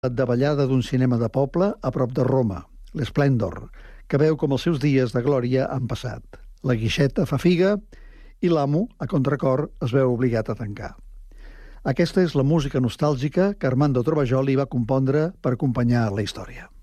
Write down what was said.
davallada d'un cinema de poble a prop de Roma, l'Esplèndor, que veu com els seus dies de glòria han passat. La guixeta fa figa i l'amo, a contracor, es veu obligat a tancar. Aquesta és la música nostàlgica que Armando Trovajoli va compondre per acompanyar la història.